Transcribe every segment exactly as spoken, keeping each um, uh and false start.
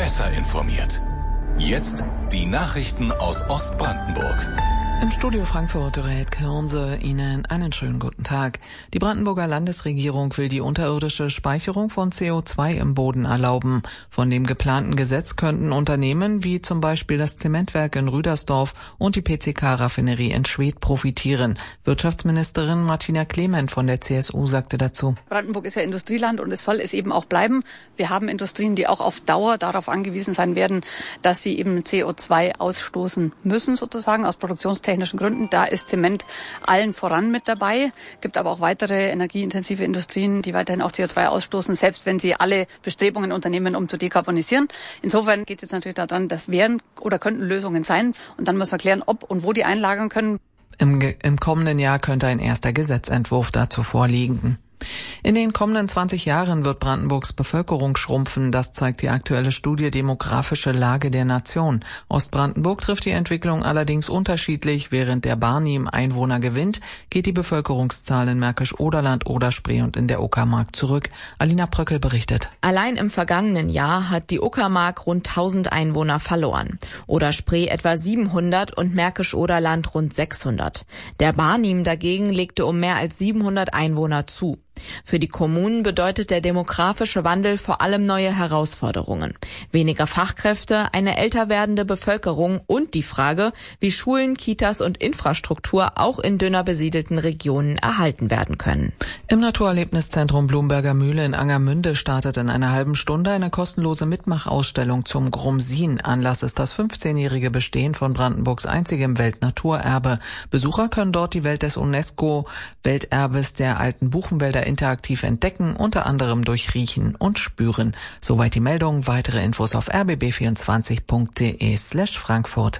besser informiert. Jetzt die Nachrichten aus Ostbrandenburg. Im Studio Frankfurt rät Kirnse Ihnen einen schönen guten Tag. Die Brandenburger Landesregierung will die unterirdische Speicherung von C O zwei im Boden erlauben. Von dem geplanten Gesetz könnten Unternehmen wie zum Beispiel das Zementwerk in Rüdersdorf und die P C K-Raffinerie in Schwedt profitieren. Wirtschaftsministerin Martina Clement von der C S U sagte dazu: Brandenburg ist ja Industrieland und es soll es eben auch bleiben. Wir haben Industrien, die auch auf Dauer darauf angewiesen sein werden, dass sie eben C O zwei ausstoßen müssen, sozusagen aus produktionstechnischen Gründen. Da ist Zement allen voran mit dabei. Gibt aber auch weitere energieintensive Industrien, die weiterhin auch C O zwei ausstoßen, selbst wenn sie alle Bestrebungen unternehmen, um zu dekarbonisieren. Insofern geht es jetzt natürlich daran, das wären oder könnten Lösungen sein. Und dann muss man klären, ob und wo die einlagern können. Im, im kommenden Jahr könnte ein erster Gesetzentwurf dazu vorliegen. In den kommenden zwanzig Jahren wird Brandenburgs Bevölkerung schrumpfen. Das zeigt die aktuelle Studie Demografische Lage der Nation. Ostbrandenburg trifft die Entwicklung allerdings unterschiedlich. Während der Barnim Einwohner gewinnt, geht die Bevölkerungszahl in Märkisch-Oderland, Oder-Spree und in der Uckermark zurück. Alina Pröckel berichtet. Allein im vergangenen Jahr hat die Uckermark rund tausend Einwohner verloren. Oder-Spree etwa siebenhundert und Märkisch-Oderland rund sechshundert. Der Barnim dagegen legte um mehr als siebenhundert Einwohner zu. Für die Kommunen bedeutet der demografische Wandel vor allem neue Herausforderungen. Weniger Fachkräfte, eine älter werdende Bevölkerung und die Frage, wie Schulen, Kitas und Infrastruktur auch in dünner besiedelten Regionen erhalten werden können. Im Naturerlebniszentrum Blumberger Mühle in Angermünde startet in einer halben Stunde eine kostenlose Mitmachausstellung zum Grumsin. Anlass ist das fünfzehnjährige Bestehen von Brandenburgs einzigem Weltnaturerbe. Besucher können dort die Welt des UNESCO-Welterbes der alten Buchenwälder interaktiv entdecken, unter anderem durch Riechen und Spüren. Soweit die Meldung. Weitere Infos auf r b b vierundzwanzig punkt d e slash Frankfurt.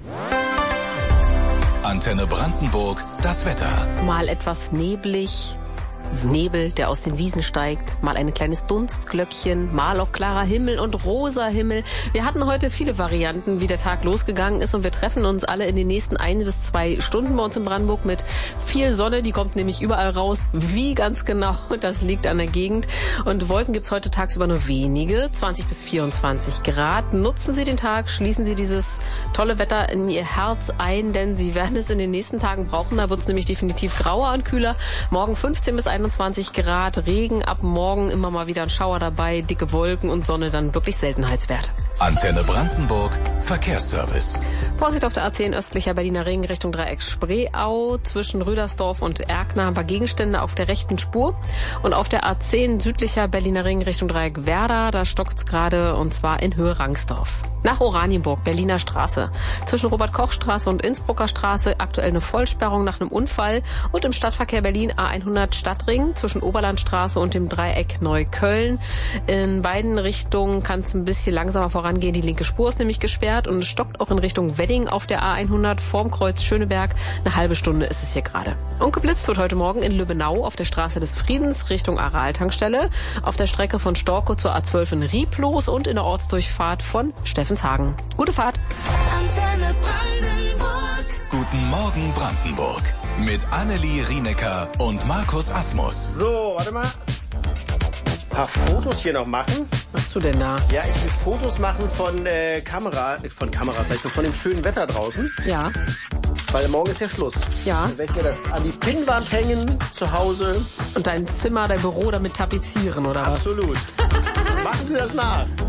Antenne Brandenburg, das Wetter. Mal etwas neblig. Nebel, der aus den Wiesen steigt, mal ein kleines Dunstglöckchen, mal auch klarer Himmel und rosa Himmel. Wir hatten heute viele Varianten, wie der Tag losgegangen ist, und wir treffen uns alle in den nächsten ein bis zwei Stunden bei uns in Brandenburg mit viel Sonne. Die kommt nämlich überall raus. Wie ganz genau, das liegt an der Gegend. Und Wolken gibt's heute tagsüber nur wenige, zwanzig bis vierundzwanzig Grad. Nutzen Sie den Tag, schließen Sie dieses tolle Wetter in Ihr Herz ein, denn Sie werden es in den nächsten Tagen brauchen. Da wird's nämlich definitiv grauer und kühler. Morgen fünfzehn bis einundzwanzig Grad, Regen ab morgen, immer mal wieder ein Schauer dabei, dicke Wolken und Sonne dann wirklich Seltenheitswert. Antenne Brandenburg, Verkehrsservice. Vorsicht auf der A zehn östlicher Berliner Ring Richtung Dreieck Spreeau. Zwischen Rüdersdorf und Erkner ein paar Gegenstände auf der rechten Spur. Und auf der A zehn südlicher Berliner Ring Richtung Dreieck Werder, da stockt's gerade, und zwar in Höhe Rangsdorf. Nach Oranienburg, Berliner Straße. Zwischen Robert-Koch-Straße und Innsbrucker Straße aktuell eine Vollsperrung nach einem Unfall. Und im Stadtverkehr Berlin A hundert Stadtring zwischen Oberlandstraße und dem Dreieck Neukölln. In beiden Richtungen kann es ein bisschen langsamer vorangehen. Die linke Spur ist nämlich gesperrt und es stockt auch in Richtung Wedding auf der A hundert vorm Kreuz Schöneberg. Eine halbe Stunde ist es hier gerade. Und geblitzt wird heute Morgen in Lübbenau auf der Straße des Friedens Richtung Arealtankstelle. Auf der Strecke von Storkow zur A zwölf in Rieblos und in der Ortsdurchfahrt von Steffenshagen. Gute Fahrt. Antenne Brandenburg. Guten Morgen Brandenburg. Mit Annelie Rienecker und Markus Asmus. So, warte mal. Ein paar Fotos hier noch machen. Was hast du denn da? Ja, ich will Fotos machen von äh, Kamera, von Kameras, sag ich so, von dem schönen Wetter draußen. Ja. Weil morgen ist ja Schluss. Ja. Dann werde ich mir das an die Pinnwand hängen, zu Hause. Und dein Zimmer, dein Büro damit tapezieren, oder was? Absolut. Machen Sie das nach.